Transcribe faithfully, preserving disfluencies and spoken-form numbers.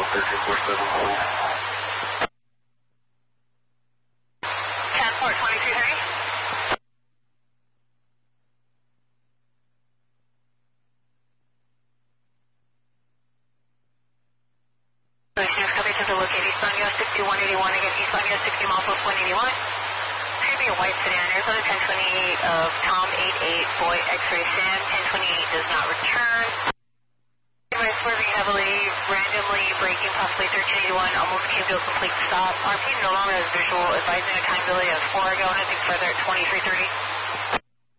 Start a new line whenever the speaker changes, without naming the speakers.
thirteen four seven.
Transport twenty-three thirty. Solutions coverage is located eastbound U S sixty-one eighty-one, again eastbound U S sixty miles west one eighty-one. Should be a white sedan, Arizona ten twenty-eight of Tom eighty-eight, Boy X-ray Sam, ten twenty-eight does not return. Device swerving heavily, randomly braking, possibly thirteen eighty-one, almost came to a complete stop. R P no longer has visual, advising a time delay of four ago, nothing further at twenty-three thirty.